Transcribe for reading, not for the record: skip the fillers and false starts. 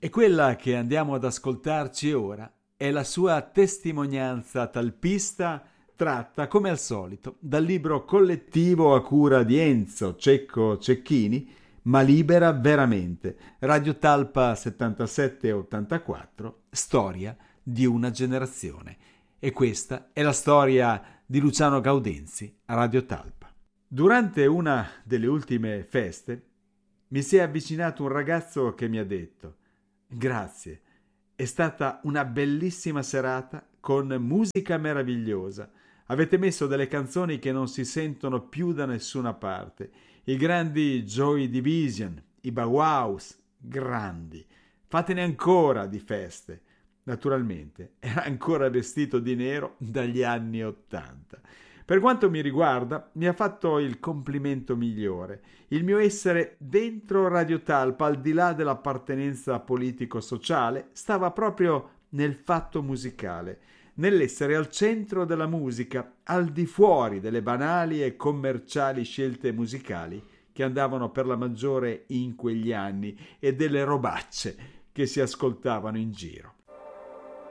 E quella che andiamo ad ascoltarci ora è la sua testimonianza talpista tratta, come al solito, dal libro collettivo a cura di Enzo Cecco Cecchini, Ma libera veramente, Radio Talpa 77-84, storia di una generazione. E questa è la storia di Luciano Gaudenzi a Radio Talpa. Durante una delle ultime feste mi si è avvicinato un ragazzo che mi ha detto: grazie, è stata una bellissima serata con musica meravigliosa. Avete messo delle canzoni che non si sentono più da nessuna parte. I grandi Joy Division, i Bauhaus, grandi. Fatene ancora di feste. Naturalmente, era ancora vestito di nero dagli anni '80. Per quanto mi riguarda, mi ha fatto il complimento migliore. Il mio essere dentro Radio Talpa, al di là dell'appartenenza politico-sociale, stava proprio nel fatto musicale, nell'essere al centro della musica, al di fuori delle banali e commerciali scelte musicali che andavano per la maggiore in quegli anni e delle robacce che si ascoltavano in giro.